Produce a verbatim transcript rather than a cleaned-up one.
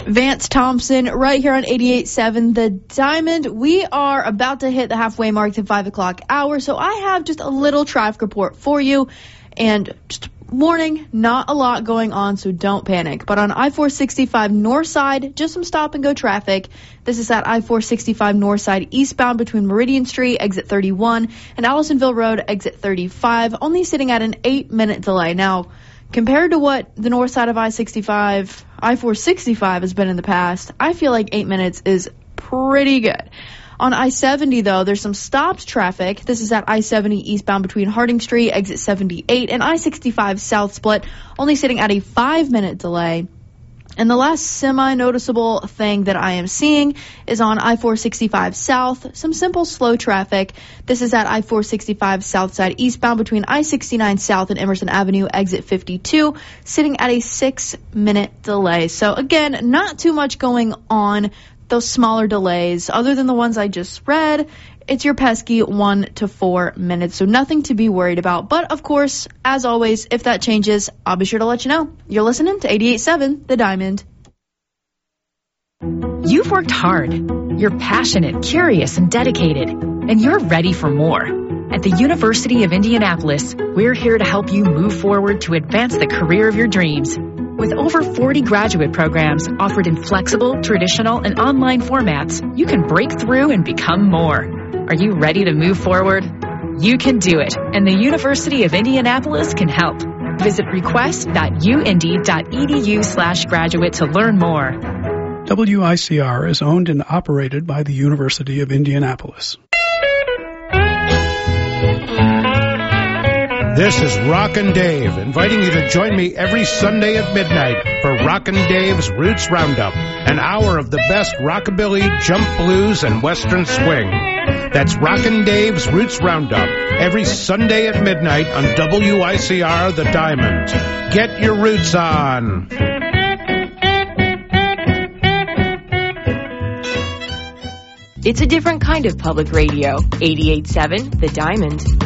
Vance Thompson right here on eighty-eight point seven The Diamond. We are about to hit the halfway mark to five o'clock hour, so I have just a little traffic report for you. And just warning, not a lot going on, so don't panic. But on I four sixty-five north side, just some stop and go traffic. This is at I four sixty-five north side eastbound between Meridian Street, exit thirty-one, and Allisonville Road, exit thirty-five, only sitting at an eight minute delay. Now, compared to what the north side of I sixty-five, I four sixty-five has been in the past, I feel like eight minutes is pretty good. On I seventy, though, there's some stopped traffic. This is at I seventy eastbound between Harding Street, exit seventy-eight, and I sixty-five south split, only sitting at a five minute delay. And the last semi-noticeable thing that I am seeing is on I four sixty-five south, some simple slow traffic. This is at I four sixty-five south side eastbound between I sixty-nine south and Emerson Avenue, exit fifty-two, sitting at a six minute delay. So again, not too much going on. Those smaller delays, other than the ones I just read, it's your pesky one to four minutes. So nothing to be worried about. But of course, as always, if that changes, I'll be sure to let you know. You're listening to eighty-eight point seven The Diamond. You've worked hard. You're passionate, curious, and dedicated. And you're ready for more. At the University of Indianapolis, we're here to help you move forward to advance the career of your dreams. With over forty graduate programs offered in flexible, traditional, and online formats, you can break through and become more. Are you ready to move forward? You can do it, and the University of Indianapolis can help. Visit request.uindy.edu slash graduate to learn more. W I C R is owned and operated by the University of Indianapolis. This is Rockin' Dave, inviting you to join me every Sunday at midnight for Rockin' Dave's Roots Roundup, an hour of the best rockabilly, jump blues, and western swing. That's Rockin' Dave's Roots Roundup, every Sunday at midnight on W I C R The Diamond. Get your roots on. It's a different kind of public radio. eighty-eight point seven The Diamond.